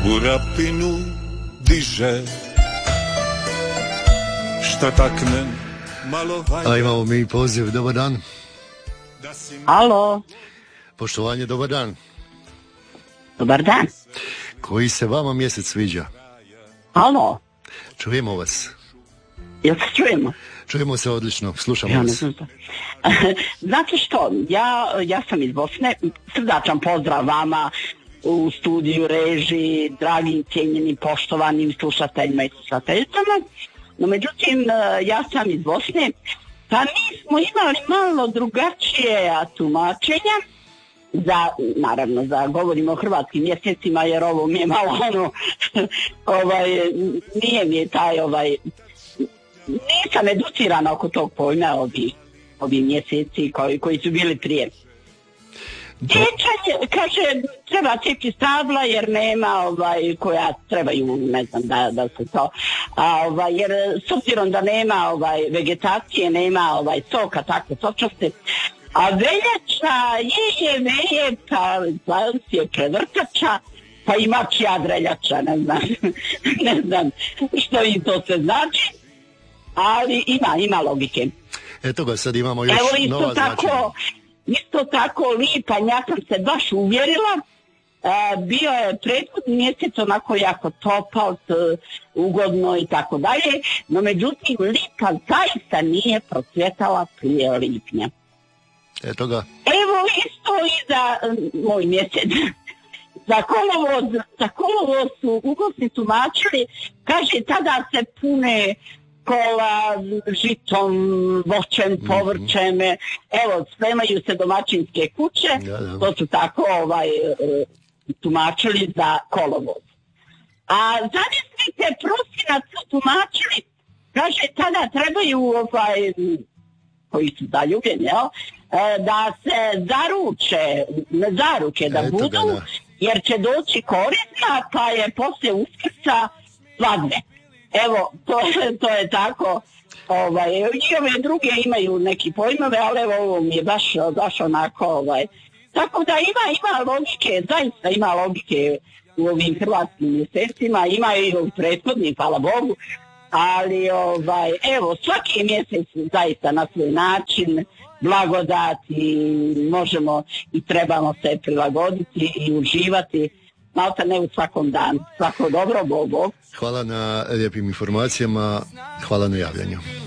u rapinu diže, šta takne malo valja. A imamo mi poziv, dobar dan. Alo. Poštovanje, dobar dan. Dobar dan. Koji se vama mjesec sviđa? Alo. Čujemo vas. Jel se čujemo? Čujemo se odlično, slušamo Ja vas. ne znam to. Znate što, ja sam iz Bosne, srdačan pozdrav vama u studiju, režiji, dragim, cijenjenim, poštovanim slušateljima i slušateljicama. No međutim, ja sam iz Bosne, pa mi smo imali malo drugačije tumačenja, naravno, govorimo o hrvatskim mjesecima, jer ovo mi je malo nije mi je taj, nisam educirana oko tog pojma ovi mjeseci koji su bili prije. Dječanje, kaže, treba cijepiti stabla jer nema koja trebaju, ne znam da se to, jer s obzirom da nema vegetacije, nema soka, takve sočnosti, a veljača veje, pa je prevrtača, pa i mačija dreljača, ne znam što im to se znači, ali ima logike. Eto ga, sad imamo još nova značenja. Isto tako lipanj, ja sam se baš uvjerila, bio je prethodni mjesec onako jako topao, ugodno i tako dalje, no međutim lipa zaista nije procvjetala prije lipnja. Eto ga. Evo isto i za moj mjesec. Za kolovoz su ugostni tumačili, kaže tada se pune kola žitom, voćem, povrćem, evo, spremaju se domaćinske kuće, to su tako tumačili za kolovoz. A zamislite, prosinac su tumačili, kaže, tada trebaju, koji su zaljubljeni, da se zaruče da budu, jer će doći korisna, pa je poslije Uskrsa svadbe. Evo, to je tako, i ove druge imaju neki pojmove, ali evo ovo mi je baš onako, tako da ima logike, zaista ima logike u ovim hrvatskim mjesecima, ima i u prethodnim, hvala Bogu, ali evo, svaki mjesec zaista na svoj način, blagodat i možemo i trebamo se prilagoditi i uživati, malta ne u svakom danu. Svako dobro, Bog. Hvala na lijepim informacijama, hvala na javljanju.